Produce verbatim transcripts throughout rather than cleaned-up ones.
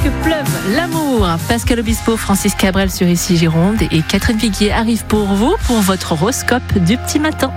que pleuve l'amour. Pascal Obispo, Francis Cabrel sur Ici Gironde et Catherine Viguier arrivent pour vous pour votre horoscope du petit matin.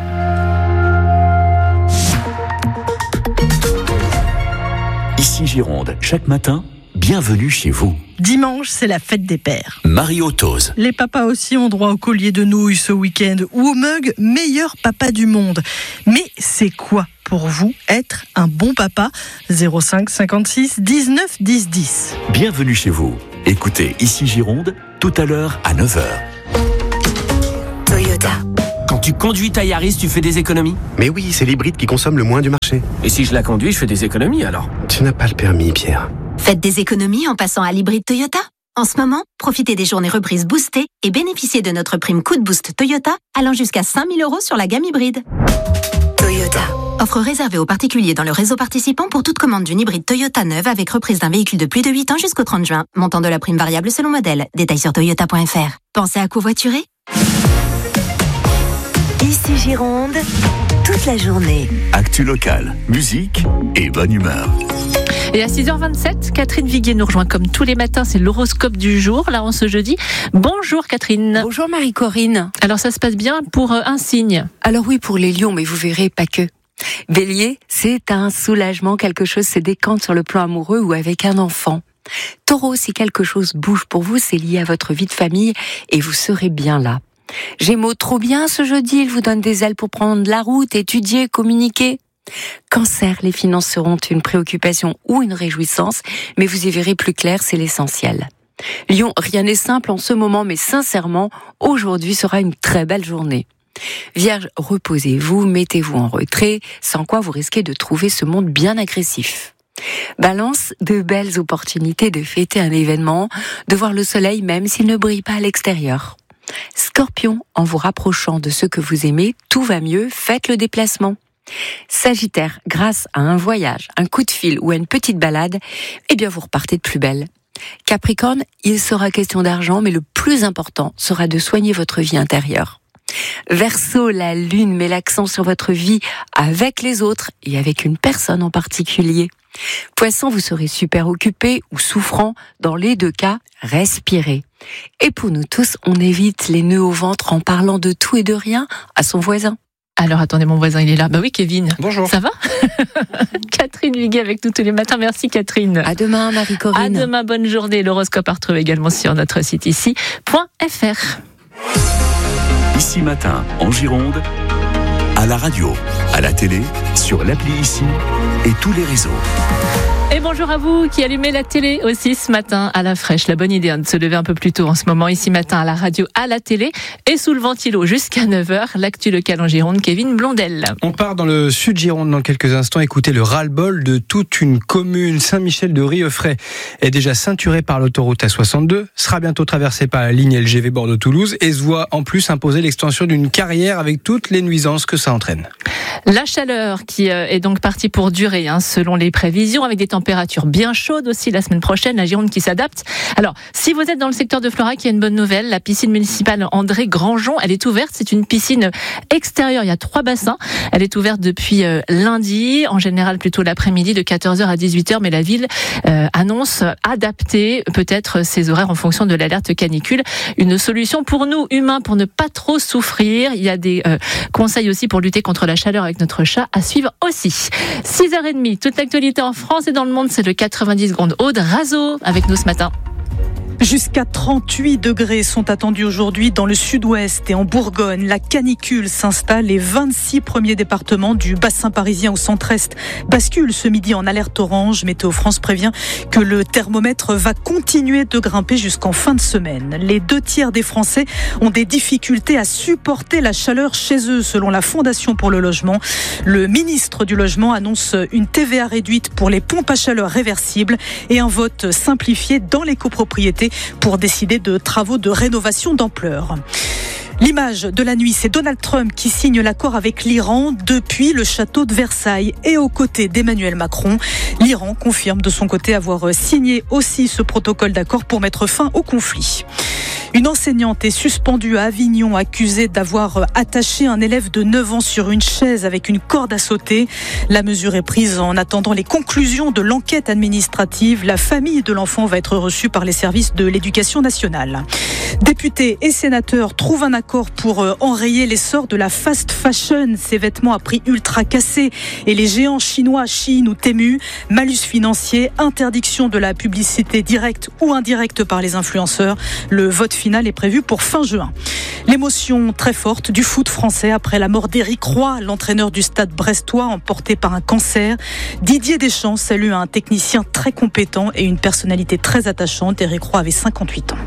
Ici Gironde, chaque matin, bienvenue chez vous. Dimanche, c'est la fête des pères. Mario Tose. Les papas aussi ont droit au collier de nouilles ce week-end ou au mug meilleur papa du monde. Mais c'est quoi pour vous être un bon papa? zéro cinq cinquante-six dix-neuf dix dix. Bienvenue chez vous. Écoutez Ici Gironde, tout à l'heure à neuf heures. Toyota. Quand tu conduis ta Yaris, tu fais des économies? Mais oui, c'est l'hybride qui consomme le moins du marché. Et si je la conduis, je fais des économies alors? Tu n'as pas le permis, Pierre. Faites des économies en passant à l'hybride Toyota. En ce moment, profitez des journées reprises boostées et bénéficiez de notre prime coup de boost Toyota allant jusqu'à cinq mille euros sur la gamme hybride. Toyota. Offre réservée aux particuliers dans le réseau participant pour toute commande d'une hybride Toyota neuve avec reprise d'un véhicule de plus de huit ans jusqu'au trente juin. Montant de la prime variable selon modèle. Détails sur toyota point f r. Pensez à covoiturer? Ici Gironde, toute la journée. Actu locale, musique et bonne humeur. Et à six heures vingt-sept, Catherine Viguier nous rejoint comme tous les matins, c'est l'horoscope du jour, là en ce jeudi. Bonjour Catherine. Bonjour Marie-Corinne. Alors ça se passe bien pour un signe? Alors oui, pour les lions, mais vous verrez pas que. Bélier, c'est un soulagement, quelque chose se décante sur le plan amoureux ou avec un enfant. Taureau, si quelque chose bouge pour vous, c'est lié à votre vie de famille et vous serez bien là. Gémeaux, trop bien ce jeudi, il vous donne des ailes pour prendre la route, étudier, communiquer. Cancer, les finances seront une préoccupation ou une réjouissance, mais vous y verrez plus clair, c'est l'essentiel. Lion, rien n'est simple en ce moment, mais sincèrement, aujourd'hui sera une très belle journée. Vierge, reposez-vous, mettez-vous en retrait, sans quoi vous risquez de trouver ce monde bien agressif. Balance, de belles opportunités de fêter un événement, de voir le soleil même s'il ne brille pas à l'extérieur. Scorpion, en vous rapprochant de ceux que vous aimez, tout va mieux, faites le déplacement. Sagittaire, grâce à un voyage, un coup de fil ou à une petite balade, eh bien vous repartez de plus belle. Capricorne, il sera question d'argent, mais le plus important sera de soigner votre vie intérieure. Verseau, la lune met l'accent sur votre vie avec les autres et avec une personne en particulier. Poisson, vous serez super occupé ou souffrant. Dans les deux cas, respirez. Et pour nous tous, on évite les nœuds au ventre en parlant de tout et de rien à son voisin. Alors attendez, mon voisin il est là. Bah oui Kevin. Bonjour. Ça va? Catherine Viguier avec nous tous les matins. Merci Catherine. À demain Marie-Corinne. À demain, bonne journée. L'horoscope à retrouver également sur notre site ici point f r. Ici matin, en Gironde, à la radio, à la télé, sur l'appli Ici et tous les réseaux. Et bonjour à vous qui allumez la télé aussi ce matin à la fraîche. La bonne idée hein, de se lever un peu plus tôt en ce moment, ici matin à la radio, à la télé et sous le ventilo jusqu'à neuf heures. L'actu locale en Gironde, Kevin Blondel. On part dans le sud Gironde dans quelques instants. Écoutez le ras-le-bol de toute une commune. Saint-Michel-de-Riefray est déjà ceinturée par l'autoroute A soixante-deux, sera bientôt traversée par la ligne L G V Bordeaux-Toulouse et se voit en plus imposer l'extension d'une carrière avec toutes les nuisances que ça entraîne. La chaleur qui est donc partie pour durer hein, selon les prévisions, avec des températures bien chaudes aussi la semaine prochaine, la Gironde qui s'adapte. Alors, si vous êtes dans le secteur de Florac, il y a une bonne nouvelle, la piscine municipale André Grandjean, elle est ouverte, c'est une piscine extérieure, il y a trois bassins, elle est ouverte depuis euh, lundi, en général plutôt l'après-midi de quatorze heures à dix-huit heures, mais la ville euh, annonce adapter peut-être ses horaires en fonction de l'alerte canicule. Une solution pour nous, humains, pour ne pas trop souffrir. Il y a des euh, conseils aussi pour lutter contre la chaleur avec notre chat à suivre aussi. six heures trente, toute l'actualité en France et dans le monde, c'est le quatre-vingt-dix secondes. Aude Razo avec nous ce matin. Jusqu'à trente-huit degrés sont attendus aujourd'hui dans le sud-ouest et en Bourgogne. La canicule s'installe. Les vingt-six premiers départements du bassin parisien au centre-est basculent ce midi en alerte orange. Météo France prévient que le thermomètre va continuer de grimper jusqu'en fin de semaine. Les deux tiers des Français ont des difficultés à supporter la chaleur chez eux, selon la Fondation pour le logement. Le ministre du Logement annonce une T V A réduite pour les pompes à chaleur réversibles et un vote simplifié dans les copropriétés pour décider de travaux de rénovation d'ampleur. L'image de la nuit, c'est Donald Trump qui signe l'accord avec l'Iran depuis le château de Versailles et aux côtés d'Emmanuel Macron. L'Iran confirme de son côté avoir signé aussi ce protocole d'accord pour mettre fin au conflit. Une enseignante est suspendue à Avignon, accusée d'avoir attaché un élève de neuf ans sur une chaise avec une corde à sauter. La mesure est prise en attendant les conclusions de l'enquête administrative. La famille de l'enfant va être reçue par les services de l'éducation nationale. Députés et sénateurs trouvent un accord pour enrayer l'essor de la fast fashion. Ces vêtements à prix ultra cassés et les géants chinois Shein ou Temu. Malus financier, interdiction de la publicité directe ou indirecte par les influenceurs. Le vote final est prévu pour fin juin. L'émotion très forte du foot français après la mort d'Éric Roy, l'entraîneur du Stade brestois emporté par un cancer. Didier Deschamps salue un technicien très compétent et une personnalité très attachante. Éric Roy avait cinquante-huit ans.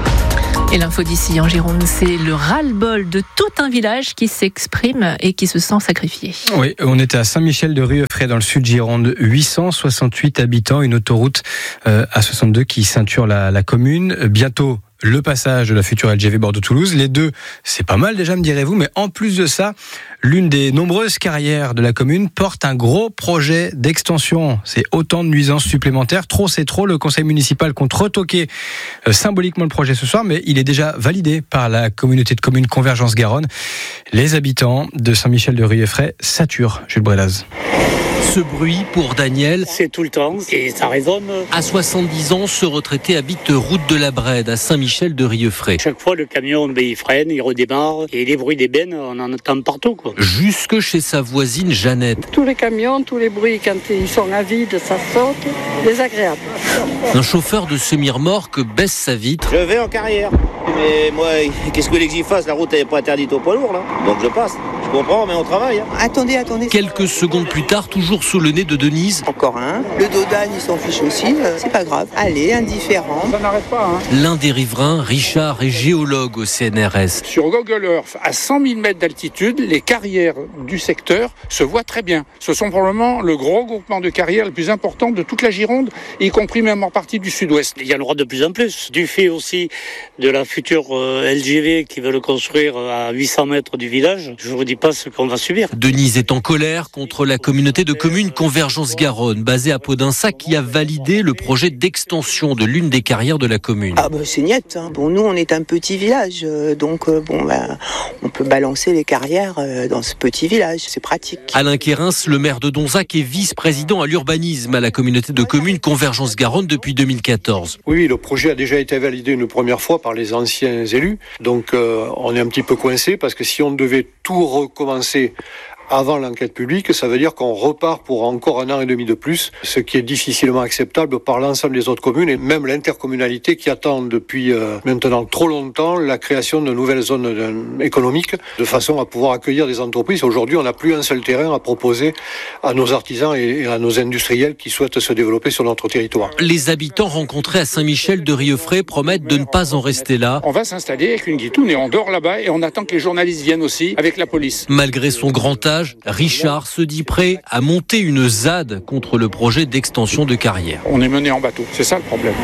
Et l'info d'ici en Gironde, c'est le ras-le-bol de tout un village qui s'exprime et qui se sent sacrifié. Oui, on était à Saint-Michel-de-Rieuffray dans le sud Gironde, huit cent soixante-huit habitants, une autoroute euh, A soixante-deux qui ceinture la, la commune. Bientôt le passage de la future L G V Bordeaux-Toulouse. Les deux, c'est pas mal déjà, me direz-vous, mais en plus de ça, l'une des nombreuses carrières de la commune porte un gros projet d'extension. C'est autant de nuisances supplémentaires. Trop, c'est trop. Le conseil municipal compte retoquer euh, symboliquement le projet ce soir, mais il est déjà validé par la communauté de communes Convergence Garonne. Les habitants de Saint-Michel-de-Rieuffray saturent Jules Brelaz. Ce bruit, pour Daniel, c'est tout le temps et ça résonne. À soixante-dix ans, ce retraité habite route de la Brède, à Saint-Michel-de-Rieuffray. Chaque fois, le camion, ben, il freine, il redémarre et les bruits des bennes, on en entend partout, quoi. Jusque chez sa voisine Jeannette. Tous les camions, tous les bruits, quand ils sont à vide, ça saute, désagréable. Un chauffeur de semi-remorque baisse sa vitre. Je vais en carrière. Mais moi, qu'est-ce que vous voulez que j'y fasse ? La route n'est pas interdite aux poids lourds, là. Donc je passe. Je comprends, mais on travaille. Hein. Attendez, attendez. Quelques secondes plus tard, toujours sous le nez de Denise. Encore un. Le dodane, il s'en fiche aussi. Euh, c'est pas grave. Allez, indifférent. Ça n'arrête pas. Hein. L'un des riverains, Richard, est géologue au C N R S. Sur Google Earth, à cent mille mètres d'altitude, les carrières du secteur se voient très bien. Ce sont probablement le gros groupement de carrières le plus important de toute la Gironde, y compris même en partie du sud-ouest. Il y en aura de plus en plus. Du fait aussi de la future euh, L G V qui veut le construire à huit cents mètres du village, je ne vous dis pas ce qu'on va subir. Denise est en colère contre la communauté de communes Convergence Garonne, basée à Podinsac, qui a validé le projet d'extension de l'une des carrières de la commune. Ah bah c'est net. Hein. Bon, nous on est un petit village, euh, donc euh, bon bah, on peut balancer les carrières euh, dans ce petit village, c'est pratique. Alain Quérins, le maire de Donzac, est vice-président à l'urbanisme à la communauté de communes Convergence Garonne depuis deux mille quatorze. Oui, le projet a déjà été validé une première fois par les anciens élus, donc euh, on est un petit peu coincé parce que si on devait tout recommencer avant l'enquête publique, ça veut dire qu'on repart pour encore un an et demi de plus, ce qui est difficilement acceptable par l'ensemble des autres communes et même l'intercommunalité qui attend depuis euh, maintenant trop longtemps la création de nouvelles zones euh, économiques de façon à pouvoir accueillir des entreprises. Aujourd'hui, on n'a plus un seul terrain à proposer à nos artisans et à nos industriels qui souhaitent se développer sur notre territoire. Les habitants rencontrés à Saint-Michel-de-Rieuffray promettent de ne pas en rester là. On va s'installer avec une guitoune et on dort là-bas et on attend que les journalistes viennent aussi avec la police. Malgré son grand âge, Richard se dit prêt à monter une Z A D contre le projet d'extension de carrière. On est mené en bateau, c'est ça le problème.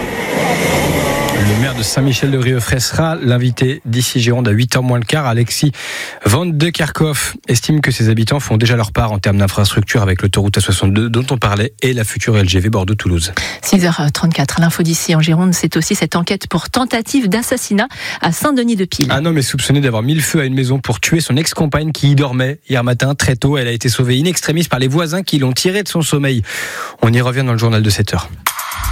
Le maire de Saint-Michel-de-Rieuffray sera l'invité d'ici Gironde à huit heures moins le quart. Alexis Van de Kerkhoff estime que ses habitants font déjà leur part en termes d'infrastructure avec l'autoroute A soixante-deux dont on parlait et la future L G V Bordeaux-Toulouse. six heures trente-quatre, l'info d'ici en Gironde, c'est aussi cette enquête pour tentative d'assassinat à Saint-Denis-de-Pile. Un homme est soupçonné d'avoir mis le feu à une maison pour tuer son ex-compagne qui y dormait hier matin très tôt. Elle a été sauvée in extremis par les voisins qui l'ont tirée de son sommeil. On y revient dans le journal de sept heures.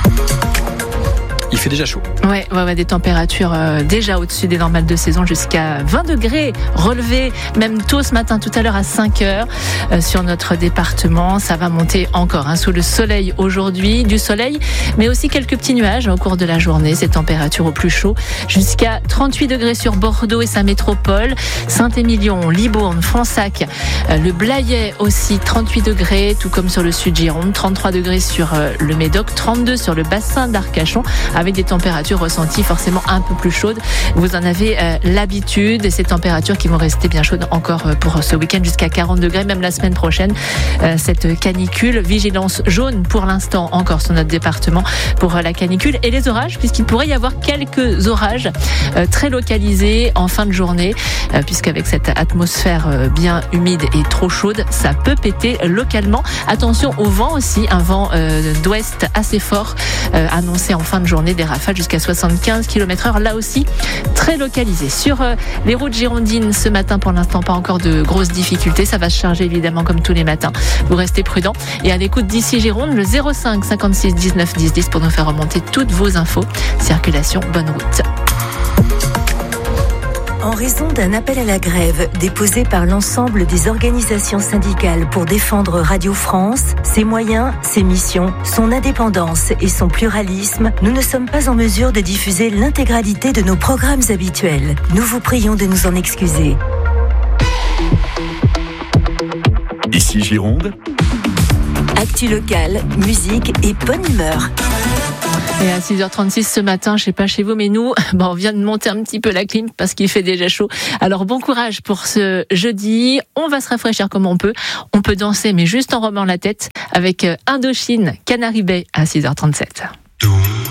Il fait déjà chaud. Ouais, ouais, ouais, des températures euh, déjà au-dessus des normales de saison, jusqu'à vingt degrés relevés, même tôt ce matin, tout à l'heure à cinq heures euh, sur notre département. Ça va monter encore hein, sous le soleil aujourd'hui, du soleil, mais aussi quelques petits nuages au cours de la journée. Ces températures au plus chaud, jusqu'à trente-huit degrés sur Bordeaux et sa métropole, Saint-Émilion, Libourne, Fronsac, euh, le Blayais aussi, trente-huit degrés, tout comme sur le sud Gironde, trente-trois degrés sur euh, le Médoc, trente-deux sur le bassin d'Arcachon, avec des températures ressenties forcément un peu plus chaudes. Vous en avez euh, l'habitude, et ces températures qui vont rester bien chaudes encore euh, pour ce week-end, jusqu'à quarante degrés, même la semaine prochaine. Euh, cette canicule, vigilance jaune pour l'instant encore sur notre département pour euh, la canicule et les orages, puisqu'il pourrait y avoir quelques orages euh, très localisés en fin de journée, euh, puisqu'avec cette atmosphère euh, bien humide et trop chaude, ça peut péter localement. Attention au vent aussi, un vent euh, d'ouest assez fort euh, annoncé en fin de journée journée, des rafales jusqu'à soixante-quinze kilomètres heure, là aussi très localisées. Sur euh, les routes girondines ce matin, pour l'instant pas encore de grosses difficultés, ça va se charger évidemment comme tous les matins. Vous restez prudents et à l'écoute d'ici Gironde, le zéro cinq cinquante-six dix-neuf dix dix pour nous faire remonter toutes vos infos. Circulation, bonne route. En raison d'un appel à la grève déposé par l'ensemble des organisations syndicales pour défendre Radio France, ses moyens, ses missions, son indépendance et son pluralisme, nous ne sommes pas en mesure de diffuser l'intégralité de nos programmes habituels. Nous vous prions de nous en excuser. Ici Gironde. Actu locale, musique et bonne humeur. Et à six heures trente-six ce matin, je sais pas chez vous, mais nous, bon, on vient de monter un petit peu la clim parce qu'il fait déjà chaud. Alors bon courage pour ce jeudi. On va se rafraîchir comme on peut. On peut danser, mais juste en remuant la tête avec Indochine, Canary Bay à six heures trente-sept.